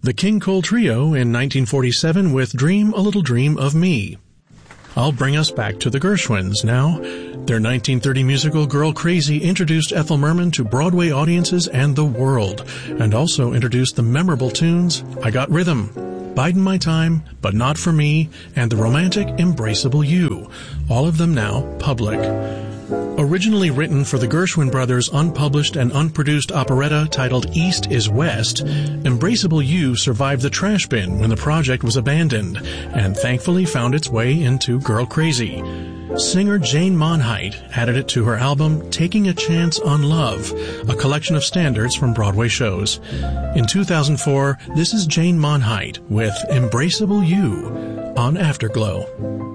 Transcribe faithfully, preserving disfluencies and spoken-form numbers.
The King Cole Trio in nineteen forty-seven with Dream a Little Dream of Me. I'll bring us back to the Gershwins now. Their nineteen thirty musical Girl Crazy introduced Ethel Merman to Broadway audiences and the world, and also introduced the memorable tunes I Got Rhythm, Bidin' My Time, But Not For Me, and the romantic Embraceable You, all of them now public. Originally written for the Gershwin brothers' unpublished and unproduced operetta titled East is West, Embraceable You survived the trash bin when the project was abandoned, and thankfully found its way into Girl Crazy. Singer Jane Monheit added it to her album Taking a Chance on Love, a collection of standards from Broadway shows. In two thousand four, this is Jane Monheit with Embraceable You on Afterglow.